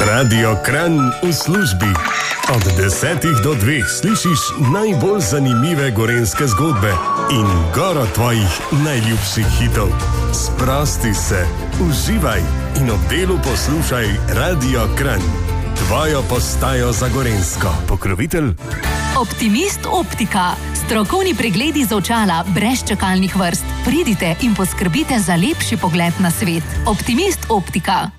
Radio Kranj v službi. Od 10 do 2 slišiš najbolj zanimive gorenjske zgodbe in goro tvojih najljubših hitov. Sprosti se, uživaj in ob delu poslušaj Radio Kranj. Tvojo postajo za gorenjsko. Pokrovitelj Optimist Optika. Strokovni pregledi z očala brez čakalnih vrst. Pridite in poskrbite za lepši pogled na svet. Optimist Optika.